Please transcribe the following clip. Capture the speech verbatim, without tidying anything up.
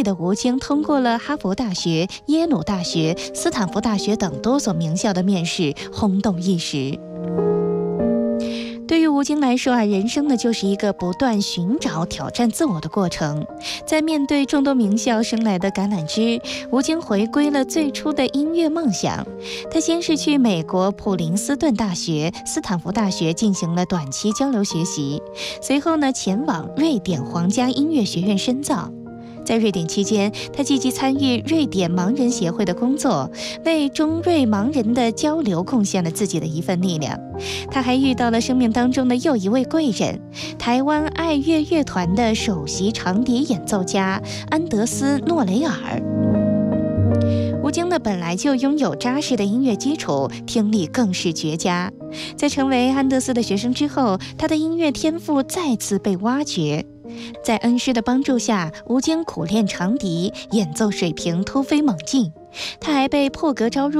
亿的吴京通过了哈佛大学、耶鲁大学、斯坦福大学等多所名校的面试，轰动一时。对于吴京来说啊，人生呢就是一个不断寻找、挑战自我的过程。在面对众多名校生来的橄榄枝，吴京回归了最初的音乐梦想。他先是去美国普林斯顿大学、斯坦福大学进行了短期交流学习，随后呢前往瑞典皇家音乐学院深造。在瑞典期间，他积极参与瑞典盲人协会的工作，为中瑞盲人的交流贡献了自己的一份力量。他还遇到了生命当中的又一位贵人，台湾爱乐乐团的首席长笛演奏家安德斯·诺雷尔。吴京呢本来就拥有扎实的音乐基础，听力更是绝佳。在成为安德斯的学生之后，他的音乐天赋再次被挖掘。在恩师的帮助下，吴京苦练长笛，演奏水平突飞猛进。他还被破格招入